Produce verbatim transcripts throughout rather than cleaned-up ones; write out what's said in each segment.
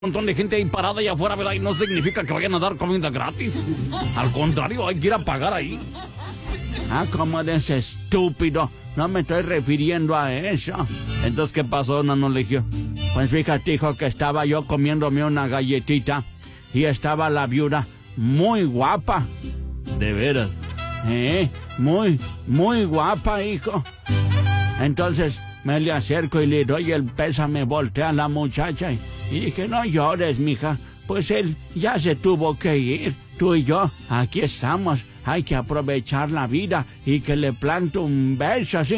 montón de gente ahí parada allá afuera, ¿verdad? Y no significa que vayan a dar comida gratis. Al contrario, hay que ir a pagar ahí. Ah, ¿cómo eres estúpido? No me estoy refiriendo a eso. Entonces, ¿qué pasó, Nano Legio? Pues fíjate, hijo, que estaba yo comiéndome una galletita y estaba la viuda muy guapa. De veras. Eh, muy, muy guapa, hijo. Entonces me le acerco y le doy el pésame, voltea a la muchacha y, y dije, no llores, mija, pues él ya se tuvo que ir. Tú y yo, aquí estamos, hay que aprovechar la vida y que le planto un beso así,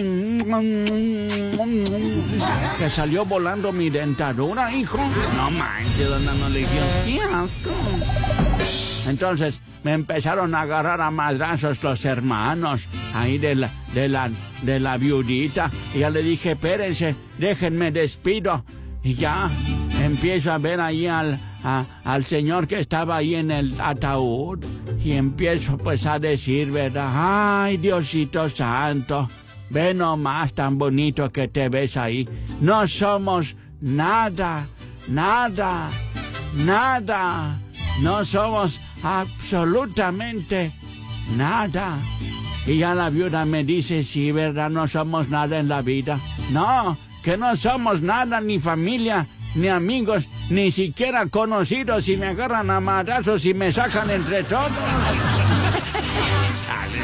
que salió volando mi dentadura, hijo. No manches, don Nano Legio, qué asco. Entonces me empezaron a agarrar a madrazos los hermanos ahí de la, de la, de la viudita. Y ya le dije, espérense, déjenme despido. Y ya empiezo a ver ahí al, a, al señor que estaba ahí en el ataúd. Y empiezo pues a decir, ¿verdad? Ay, Diosito Santo, ve nomás tan bonito que te ves ahí. No somos nada, nada, nada. No somos absolutamente nada. Y ya la viuda me dice, sí, ¿verdad? No somos nada en la vida. No, que no somos nada, ni familia, ni amigos, ni siquiera conocidos. Y me agarran a madrazos y me sacan entre todos. Chale.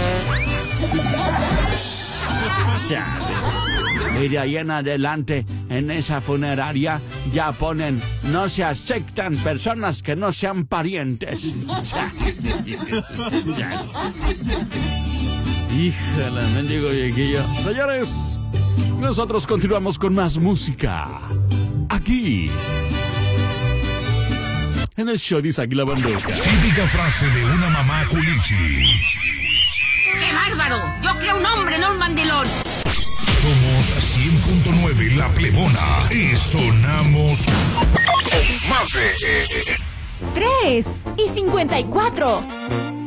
Chale. Y de ahí en adelante, en esa funeraria, ya ponen, no se aceptan personas que no sean parientes. Híjole, mendigo viejillo. Señores, nosotros continuamos con más música. Aquí, en el show de Isaac y la Bandeja. Típica frase de una mamá culichi. ¡Qué bárbaro! Yo creo un hombre, no un mandilón. Somos cien punto nueve La Plebona y sonamos más de... tres y cincuenta y cuatro.